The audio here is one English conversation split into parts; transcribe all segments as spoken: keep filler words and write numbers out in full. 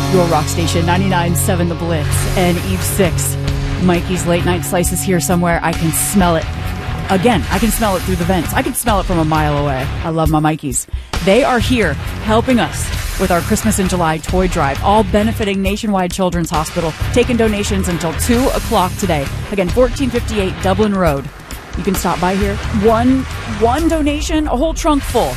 your rock station, ninety-nine point seven The Blitz, and Eve six. Mikey's Late Night Slice is here somewhere. I can smell it. Again, I can smell it through the vents. I can smell it from a mile away. I love my Mikeys. They are here helping us with our Christmas in July toy drive, all benefiting Nationwide Children's Hospital, taking donations until two o'clock today. Again, fourteen fifty-eight Dublin Road. You can stop by here. One, one donation, a whole trunk full.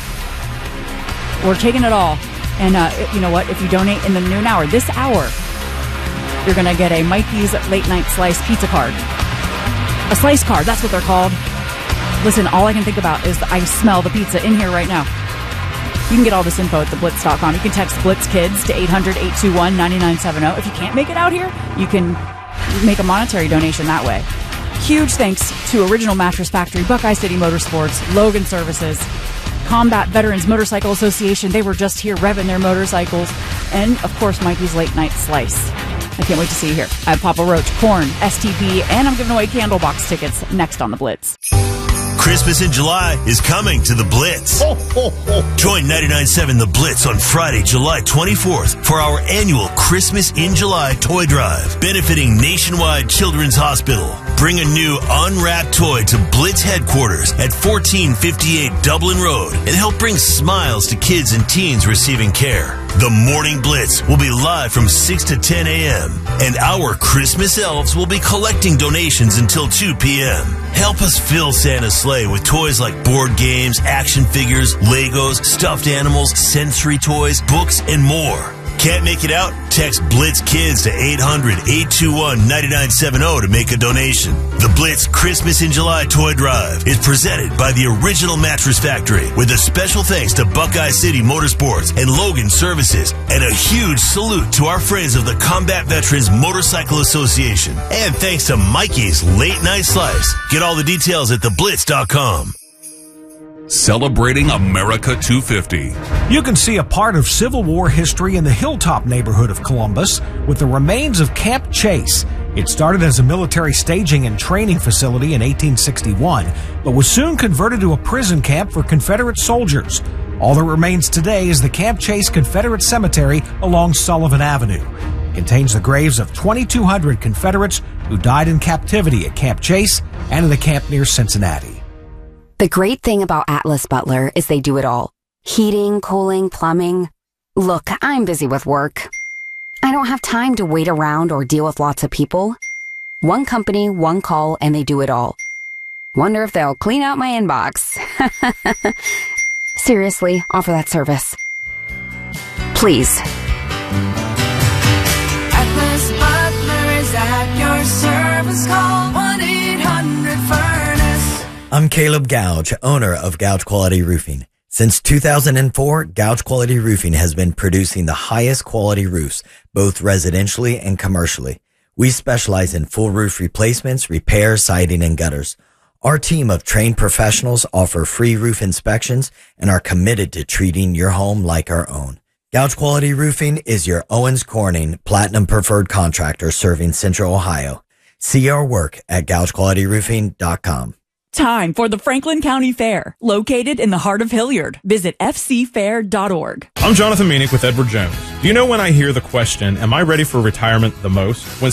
We're taking it all. And uh, you know what? If you donate in the noon hour, this hour, you're going to get a Mikey's Late Night Slice pizza card. A slice card, that's what they're called. Listen, all I can think about is I smell the pizza in here right now. You can get all this info at the blitz dot com. You can text BlitzKids to eight hundred, eight two one, nine nine seven zero. If you can't make it out here, you can make a monetary donation that way. Huge thanks to Original Mattress Factory, Buckeye City Motorsports, Logan Services, Combat Veterans Motorcycle Association. They were just here revving their motorcycles. And, of course, Mikey's Late Night Slice. I can't wait to see you here. I have Papa Roach, Korn, S T P, and I'm giving away Candlebox tickets next on The Blitz. Christmas in July is coming to The Blitz. Ho, ho, ho. Join ninety-nine point seven The Blitz on Friday, July twenty-fourth for our annual Christmas in July toy drive, benefiting Nationwide Children's Hospital. Bring a new unwrapped toy to Blitz headquarters at fourteen fifty-eight Dublin Road and help bring smiles to kids and teens receiving care. The Morning Blitz will be live from six to ten a.m. and our Christmas elves will be collecting donations until two p.m. Help us fill Santa's sleigh with toys like board games, action figures, Legos, stuffed animals, sensory toys, books, and more. Can't make it out? Text BlitzKids to eight hundred, eight two one, nine nine seven zero to make a donation. The Blitz Christmas in July Toy Drive is presented by the Original Mattress Factory with a special thanks to Buckeye City Motorsports and Logan Services, and a huge salute to our friends of the Combat Veterans Motorcycle Association. And thanks to Mikey's Late Night Slice. Get all the details at the blitz dot com. Celebrating America two fifty. You can see a part of Civil War history in the Hilltop neighborhood of Columbus with the remains of Camp Chase. It started as a military staging and training facility in eighteen sixty-one, but was soon converted to a prison camp for Confederate soldiers. All that remains today is the Camp Chase Confederate Cemetery along Sullivan Avenue. It contains the graves of twenty-two hundred Confederates who died in captivity at Camp Chase and in the camp near Cincinnati. The great thing about Atlas Butler is they do it all. Heating, cooling, plumbing. Look, I'm busy with work. I don't have time to wait around or deal with lots of people. One company, one call, and they do it all. Wonder if they'll clean out my inbox. Seriously, offer that service. Please. Atlas Butler is at your service. Call one eight hundred furnace. I'm Caleb Gouge, owner of Gouge Quality Roofing. Since two thousand four, Gouge Quality Roofing has been producing the highest quality roofs, both residentially and commercially. We specialize in full roof replacements, repair, siding, and gutters. Our team of trained professionals offer free roof inspections and are committed to treating your home like our own. Gouge Quality Roofing is your Owens Corning Platinum Preferred Contractor serving Central Ohio. See our work at gouge quality roofing dot com. Time for the Franklin County Fair, located in the heart of Hilliard. Visit f c fair dot org. I'm Jonathan Meanick with Edward Jones. Do you know when I hear the question, am I ready for retirement the most? When